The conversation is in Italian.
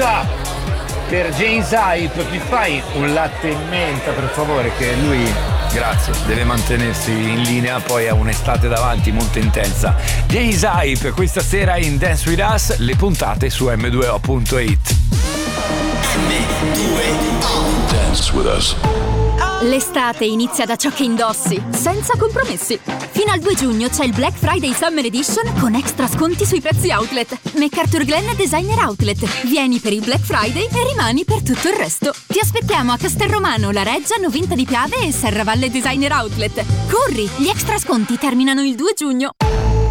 Sigla per James Hype. Mi fai un latte in menta per favore, che lui, grazie, deve mantenersi in linea, poi ha un'estate davanti molto intensa. James Hype questa sera in Dance With Us, le puntate su m2o.it. Dance With Us. L'estate inizia da ciò che indossi, senza compromessi. Fino al 2 giugno c'è il Black Friday Summer Edition con extra sconti sui prezzi outlet. MacArthur Glen Designer Outlet. Vieni per il Black Friday e rimani per tutto il resto. Ti aspettiamo a Castelromano, La Reggia, Novinta di Piave e Serravalle Designer Outlet. Corri, gli extra sconti terminano il 2 giugno.